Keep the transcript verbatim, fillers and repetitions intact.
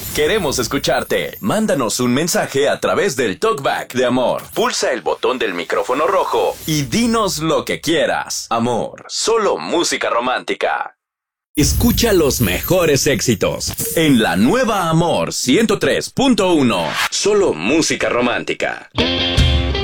Queremos escucharte. Mándanos un mensaje a través del Talkback de Amor. Pulsa el botón del micrófono rojo y dinos lo que quieras. Amor, solo música romántica. Escucha los mejores éxitos en la nueva Amor ciento tres punto uno. Solo música romántica.